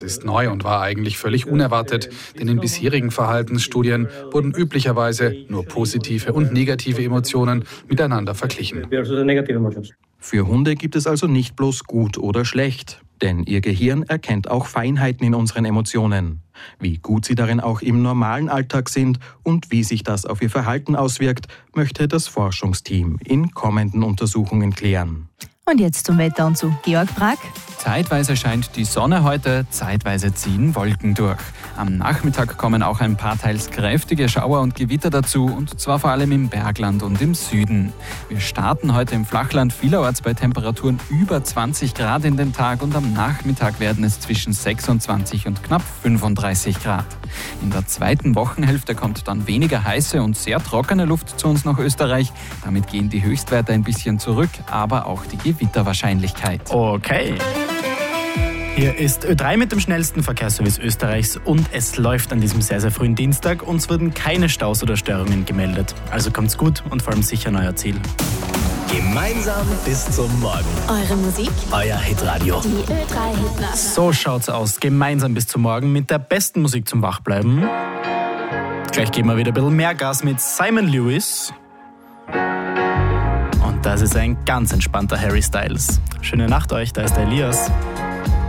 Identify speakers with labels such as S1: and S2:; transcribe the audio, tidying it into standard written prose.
S1: Das ist neu und war eigentlich völlig unerwartet, denn in bisherigen Verhaltensstudien wurden üblicherweise nur positive und negative Emotionen miteinander verglichen.
S2: Für Hunde gibt es also nicht bloß gut oder schlecht, denn ihr Gehirn erkennt auch Feinheiten in unseren Emotionen. Wie gut sie darin auch im normalen Alltag sind und wie sich das auf ihr Verhalten auswirkt, möchte das Forschungsteam in kommenden Untersuchungen klären.
S3: Und jetzt zum Wetter und zu Georg Brack.
S4: Zeitweise scheint die Sonne heute, zeitweise ziehen Wolken durch. Am Nachmittag kommen auch ein paar teils kräftige Schauer und Gewitter dazu, und zwar vor allem im Bergland und im Süden. Wir starten heute im Flachland vielerorts bei Temperaturen über 20 Grad in den Tag, und am Nachmittag werden es zwischen 26 und knapp 35 Grad. In der zweiten Wochenhälfte kommt dann weniger heiße und sehr trockene Luft zu uns nach Österreich. Damit gehen die Höchstwerte ein bisschen zurück, aber auch die Gewitterwahrscheinlichkeit.
S5: Okay. Hier ist Ö3 mit dem schnellsten Verkehrsservice Österreichs, und es läuft an diesem sehr, sehr frühen Dienstag. Uns wurden keine Staus oder Störungen gemeldet. Also kommt's gut und vor allem sicher an euer Ziel.
S6: Gemeinsam bis zum Morgen.
S7: Eure Musik,
S6: Euer Hitradio.
S7: die Ö3-Hitler.
S5: So schaut's aus. Gemeinsam bis zum Morgen mit der besten Musik zum Wachbleiben. Gleich geben wir wieder ein bisschen mehr Gas mit Simon Lewis. Und das ist ein ganz entspannter Harry Styles. Schöne Nacht euch, da ist der Elias.